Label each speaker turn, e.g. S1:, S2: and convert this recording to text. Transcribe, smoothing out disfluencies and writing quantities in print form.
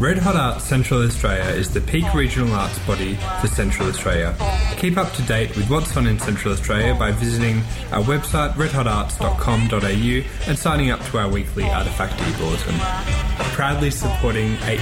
S1: Red Hot Arts Central Australia is the peak regional arts body for Central Australia. Keep up to date with what's on in Central Australia by visiting our website redhotarts.com.au and signing up to our weekly Artefacty bulletin. Proudly supporting 8